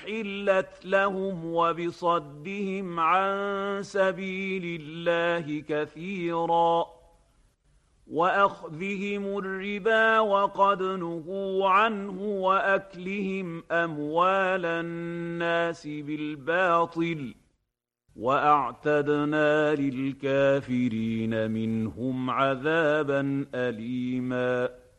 أحلت لهم وبصدهم عن سبيل الله كثيرا وأخذهم الربا وقد نهوا عنه وأكلهم أموال الناس بالباطل وأعتدنا للكافرين منهم عذابا أليما